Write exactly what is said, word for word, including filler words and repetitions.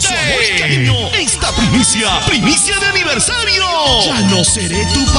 todo su amor y cariño. Esta primicia, primicia de aniversario. Ya no seré tu